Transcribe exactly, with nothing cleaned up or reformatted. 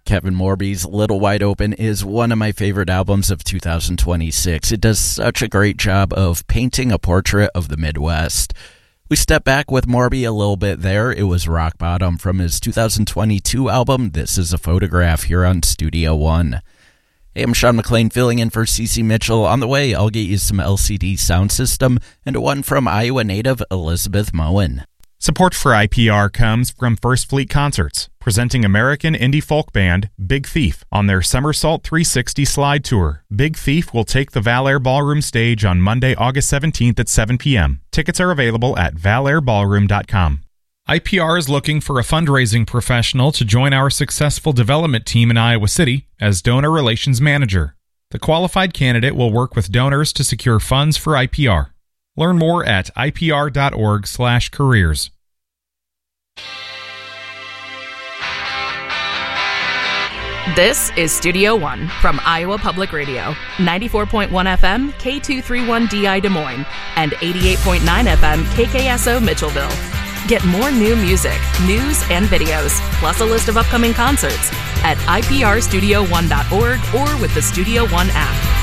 Kevin Morby's Little Wide Open is one of my favorite albums of two thousand twenty-six. It does such a great job of painting a portrait of the Midwest. We step back with Morby a little bit there. It was Rock Bottom from his two thousand twenty-two album, This Is a Photograph, here on Studio One. Hey, I'm Sean McLean filling in for Cece Mitchell. On the way, I'll get you some L C D Sound System and one from Iowa native Elizabeth Moen. Support for I P R comes from First Fleet Concerts, presenting American indie folk band Big Thief on their Somersault three sixty Slide Tour. Big Thief will take the Valair Ballroom stage on Monday, August seventeenth at seven p.m. Tickets are available at valair ballroom dot com. I P R is looking for a fundraising professional to join our successful development team in Iowa City as donor relations manager. The qualified candidate will work with donors to secure funds for I P R. Learn more at I P R dot org slash careers. This is Studio One from Iowa Public Radio, ninety-four point one F M, K two thirty-one D I Des Moines, and eighty-eight point nine F M, K K S O Mitchellville. Get more new music, news, and videos, plus a list of upcoming concerts at I P R studio one dot org or with the Studio One app.